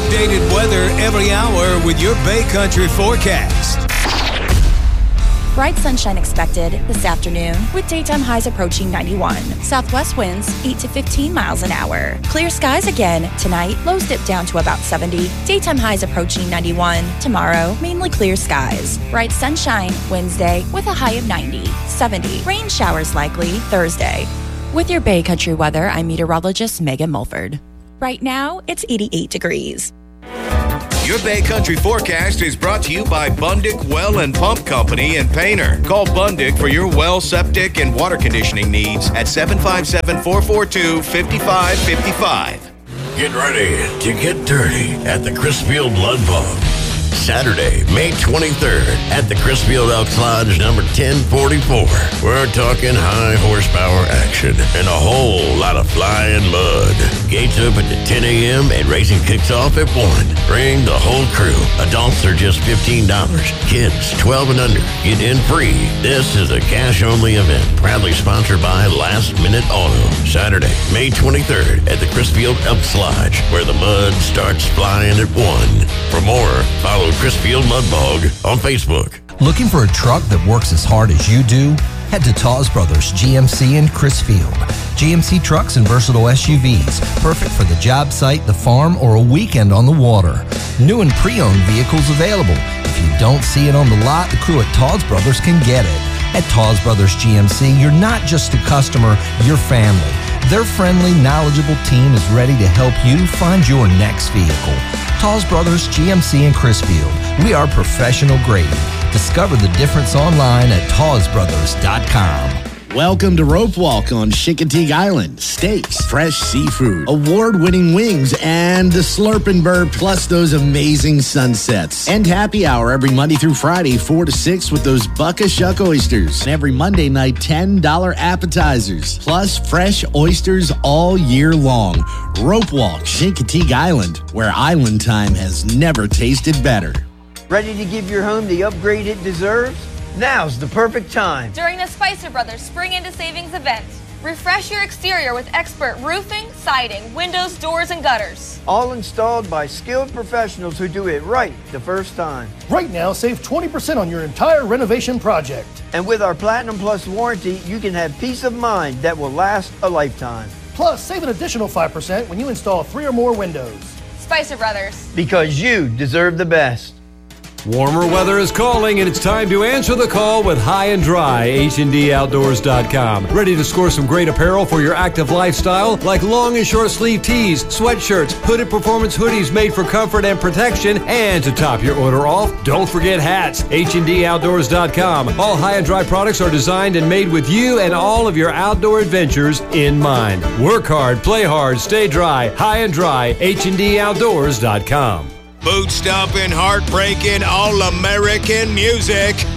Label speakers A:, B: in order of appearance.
A: Updated weather every hour with your Bay Country forecast.
B: Bright sunshine expected this afternoon with daytime highs approaching 91. Southwest winds 8 to 15 miles an hour. Clear skies again tonight. Lows dip down to about 70. Daytime highs approaching 91. Tomorrow, mainly clear skies. Bright sunshine Wednesday with a high of 90. 70. Rain showers likely Thursday. With your Bay Country weather, I'm meteorologist Megan Mulford. Right now, it's 88 degrees.
A: Your Bay Country forecast is brought to you by Bundick Well and Pump Company in Painter. Call Bundick for your well, septic, and water conditioning needs at 757-442-5555.
C: Get ready to get dirty at the Crisfield Blood Bog. Saturday, May 23rd at the Crisfield Elks Lodge number 1044. We're talking high horsepower action and a whole lot of flying mud. Gates open at 10 a.m. and racing kicks off at 1. Bring the whole crew. Adults are just $15. Kids 12 and under get in free. This is a cash-only event, proudly sponsored by Last Minute Auto. Saturday, May 23rd at the Crisfield Elks Lodge, where the mud starts flying at 1. For more, follow Crisfield Mudbog on Facebook.
D: Looking for a truck that works as hard as you do? Head to Tawes Brothers GMC in Crisfield. GMC trucks and versatile SUVs, perfect for the job site, the farm, or a weekend on the water. New and pre-owned vehicles available. If you don't see it on the lot, the crew at Tawes Brothers can get it. At Tawes Brothers GMC, you're not just a customer, you're family. Their friendly, knowledgeable team is ready to help you find your next vehicle. Tawes Brothers GMC in Crisfield. We are professional grade. Discover the difference online at tawesbrothers.com.
E: Welcome to Rope Walk on Chincoteague Island. Steaks, fresh seafood, award-winning wings, and the Slurp and Burp, plus those amazing sunsets. And happy hour every Monday through Friday, 4 to 6 with those Buck-a-Shuck oysters. And every Monday night, $10 appetizers, plus fresh oysters all year long. Rope Walk, Chincoteague Island, where island time has never tasted better.
F: Ready to give your home the upgrade it deserves? Now's the perfect time.
G: During the Spicer Brothers Spring Into Savings event, refresh your exterior with expert roofing, siding, windows, doors, and gutters.
F: All installed by skilled professionals who do it right the first time.
H: Right now, save 20% on your entire renovation project.
F: And with our Platinum Plus warranty, you can have peace of mind that will last a lifetime.
H: Plus, save an additional 5% when you install 3 or more windows.
G: Spicer Brothers.
F: Because you deserve the best.
I: Warmer weather is calling, and it's time to answer the call with High and Dry, HNDOutdoors.com. Ready to score some great apparel for your active lifestyle, like long and short sleeve tees, sweatshirts, hooded performance hoodies made for comfort and protection. And to top your order off, don't forget hats, HNDOutdoors.com. All High and Dry products are designed and made with you and all of your outdoor adventures in mind. Work hard, play hard, stay dry. High and Dry, HNDOutdoors.com.
A: Boot stomping, heartbreaking, all-American music.